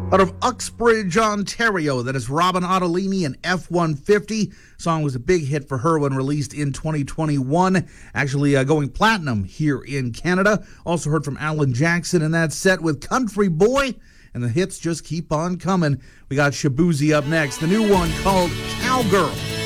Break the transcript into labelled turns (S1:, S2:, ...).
S1: Out of Uxbridge, Ontario, that is Robin Ottolini and F-150. Song was a big hit for her when released in 2021, actually going platinum here in Canada. Also heard from Alan Jackson in that set with Country Boy, and the hits just keep on coming. We got Shaboozey up next, the new one called Cowgirl.